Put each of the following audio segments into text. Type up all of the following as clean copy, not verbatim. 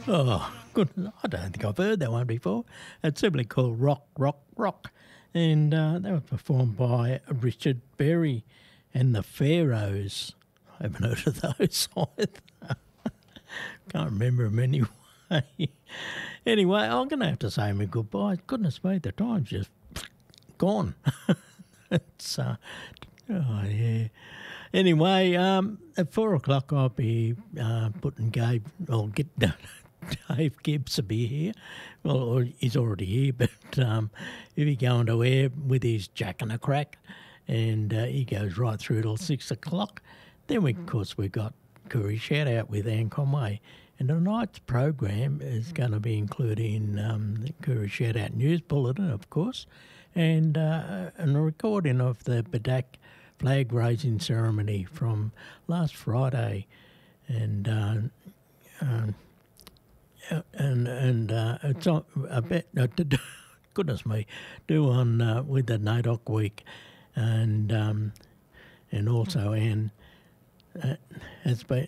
Oh, good. I don't think I've heard that one before. It's simply called Rock, Rock, Rock. And that was performed by Richard Berry and the Pharaohs. I haven't heard of those either. Can't remember them anyway. Anyway, I'm going to have to say my goodbye. Goodness me, the time's just gone. It's, oh, yeah. Anyway, at 4 o'clock I'll be putting Dave Gibbs will be here. Well, or he's already here, but he'll be going to air with his Jack and a Crack, and he goes right through till 6 o'clock. Then, of course, we got Curry Shout Out with Anne Conway. And tonight's program is going to be including the Curry Shout Out News Bulletin, of course, and a recording of the Badak flag raising ceremony from last Friday, and it's on a bit. Goodness me, do on with the NAIDOC week, and also Anne has been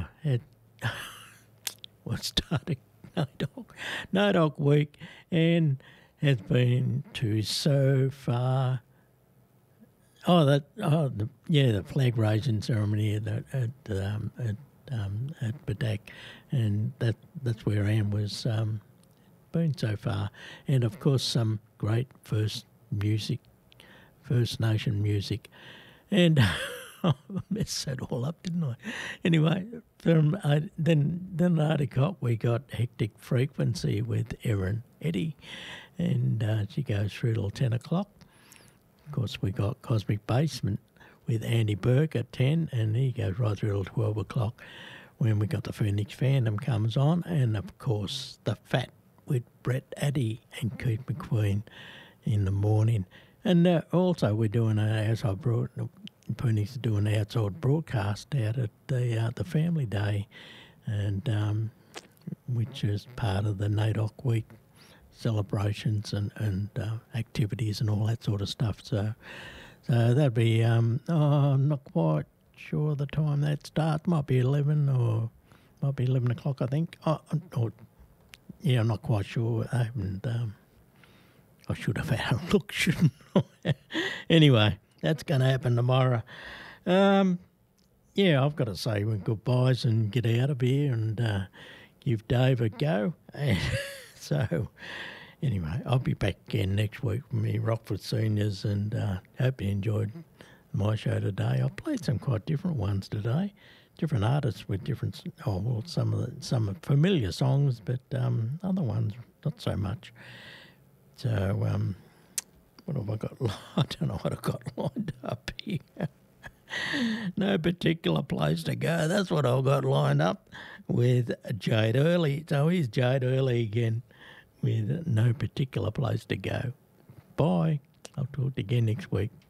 was starting NAIDOC week, and has been to so far. The flag raising ceremony at Badak, and that's where Anne was been so far, and of course some great First Nation music, and I messed that all up, didn't I? Anyway, from then at 8 o'clock we got Hectic Frequency with Erin Eddy, and she goes through till 10 o'clock. Of course, we got Cosmic Basement with Andy Burke at 10, and he goes right through till 12 o'clock when we got the Phoenix Fandom comes on, and of course the Fat with Brett Addy and Keith McQueen in the morning. And also we're doing Phoenix is doing an outside broadcast out at the Family Day, and which is part of the NAIDOC week celebrations and activities and all that sort of stuff. So that'd be I'm not quite sure the time that starts. Might be 11 or might be 11 o'clock, I think. I'm not quite sure. I haven't. I should have had a look, shouldn't I? Anyway, that's going to happen tomorrow. I've got to say goodbyes and get out of here and give Dave a go. So, anyway, I'll be back again next week with me Rockford Seniors, and hope you enjoyed my show today. I played some quite different ones today, different artists with different. Some familiar songs, but other ones not so much. So, what have I got? I don't know what I've got lined up here. No particular place to go. That's what I've got lined up with Jade Early. So here's Jade Early again with No Particular Place to Go. Bye. I'll talk to you again next week.